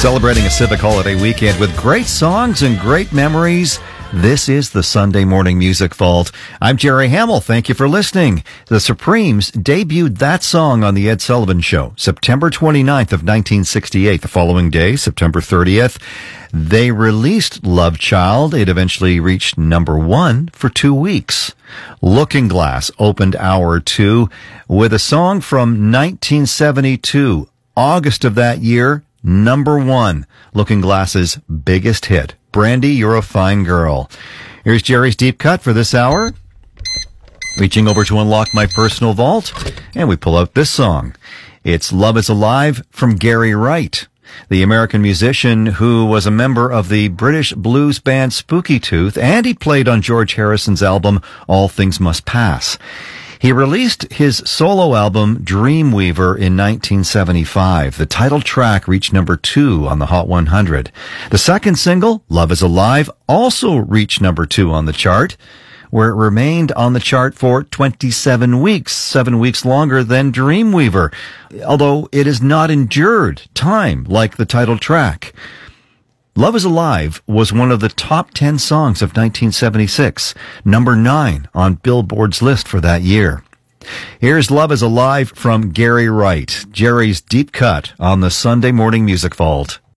Celebrating a civic holiday weekend with great songs and great memories. This is the Sunday Morning Music Vault. I'm Jerry Hamill. Thank you for listening. The Supremes debuted that song on The Ed Sullivan Show, September 29th of 1968. The following day, September 30th, they released Love Child. It eventually reached number 1 for 2 weeks. Looking Glass opened hour 2 with a song from 1972. August of that year, number 1, Looking Glass's biggest hit. Brandy, You're a Fine Girl. Here's Jerry's Deep Cut for this hour. Reaching over to unlock my personal vault, and we pull out this song. It's Love is Alive from Gary Wright, the American musician who was a member of the British blues band Spooky Tooth, and he played on George Harrison's album All Things Must Pass. He released his solo album Dreamweaver in 1975. The title track reached number 2 on the Hot 100. The second single, Love is Alive, also reached number 2 on the chart, where it remained on the chart for 27 weeks, 7 weeks longer than Dreamweaver, although it has not endured time like the title track. Love is Alive was one of the top 10 songs of 1976, number 9 on Billboard's list for that year. Here's Love is Alive from Gary Wright, Jerry's Deep Cut on the Sunday Morning Music Vault.